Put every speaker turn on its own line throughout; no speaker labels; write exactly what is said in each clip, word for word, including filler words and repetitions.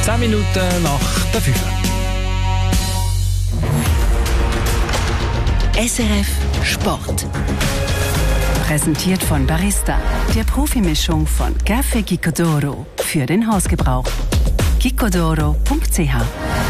zehn Minuten nach der fünf.
S R F Sport. Präsentiert von Barista, der Profimischung von Café Gicodoro für den Hausgebrauch. gicodoro punkt c h.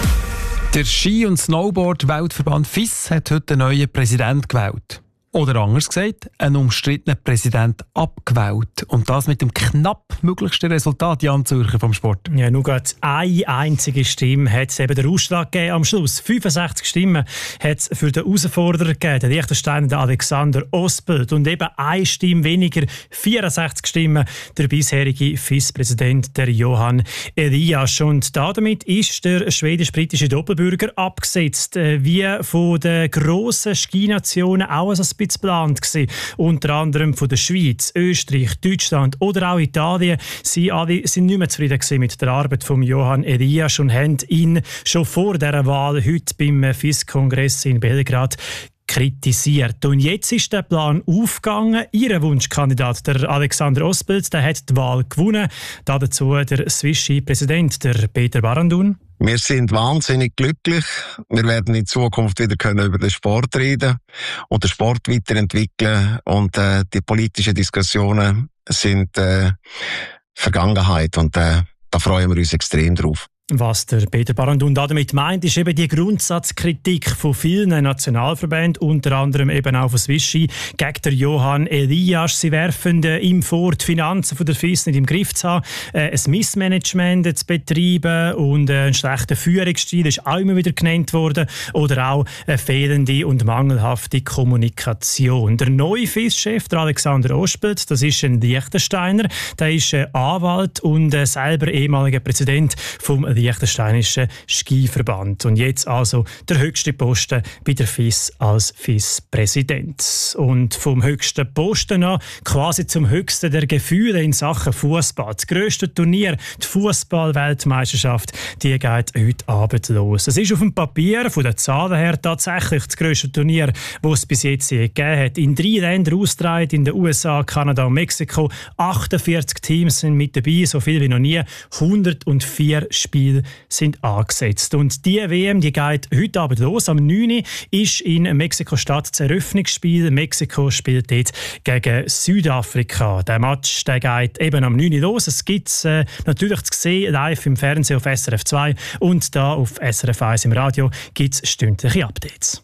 Der Ski- und Snowboard-Weltverband F I S hat heute einen neuen Präsidenten gewählt. Oder anders gesagt, einen umstrittenen Präsident abgewählt. Und das mit dem knapp möglichsten Resultat, Jan Zürcher vom Sport.
Ja, nur gerade eine einzige Stimme hat es eben den Ausschlag gegeben am Schluss. fünfundsechzig Stimmen hat es für den Herausforderer gegeben, den Liechtensteiner der Alexander Ospelt. Und eben eine Stimme weniger, vierundsechzig Stimmen, der bisherige F I S-Präsident, der Johan Elias. Und damit ist der schwedisch-britische Doppelbürger abgesetzt. Wie von den grossen Skinationen auch ein bisschen geplant gewesen. Unter anderem von der Schweiz, Österreich, Deutschland oder auch Italien. Sie alle sind nicht mehr zufrieden gewesen mit der Arbeit von Johan Elias und haben ihn schon vor dieser Wahl heute beim F I S-Kongress in Belgrad kritisiert. Und jetzt ist der Plan aufgegangen. Ihr Wunschkandidat, der Alexander Ospelt, der hat die Wahl gewonnen. Dazu der Swiss-Ski-Präsident, der Peter Barandun.
Wir sind wahnsinnig glücklich. Wir werden in Zukunft wieder können über den Sport reden und den Sport weiterentwickeln. Und äh, die politischen Diskussionen sind äh, Vergangenheit. Und äh, da freuen wir uns extrem drauf.
Was der Peter Barandun damit meint, ist eben die Grundsatzkritik von vielen Nationalverbänden, unter anderem eben auch von Swiss Ski, gegen den Johan Elias. Sie werfen äh, ihm vor, die Finanzen von der F I S nicht im Griff zu haben, äh, ein Missmanagement zu betreiben und äh, einen schlechten Führungsstil ist auch immer wieder genannt worden, oder auch eine fehlende und mangelhafte Kommunikation. Der neue F I S-Chef, der Alexander Ospelt, das ist ein Liechtensteiner, der ist äh, Anwalt und äh, selber ehemaliger Präsident vom Liechtensteinischen Skiverband. Und jetzt also der höchste Posten bei der F I S als F I S-Präsident. Und vom höchsten Posten an quasi zum höchsten der Gefühle in Sachen Fußball. Das grösste Turnier, die Fußball-Weltmeisterschaft, die geht heute Abend los. Es ist auf dem Papier von den Zahlen her tatsächlich das grösste Turnier, das es bis jetzt je gegeben hat. In drei Ländern ausgetragen, in den U S A, Kanada und Mexiko. achtundvierzig Teams sind mit dabei, so viel wie noch nie. hundertvier Spiele sind angesetzt. Und die W M, die geht heute Abend los. Am neun Uhr ist in Mexiko-Stadt das Eröffnungsspiel. Mexiko spielt dort gegen Südafrika. Der Match der geht eben am neun Uhr los. Es gibt es äh, natürlich zu sehen, live im Fernsehen auf S R F zwei und da auf S R F eins im Radio gibt es stündliche Updates.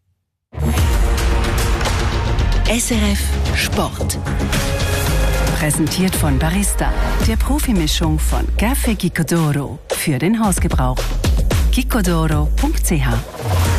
S R F Sport. Präsentiert von Barista, der Profimischung von Café Gicodoro für den Hausgebrauch. gicodoro punkt c h.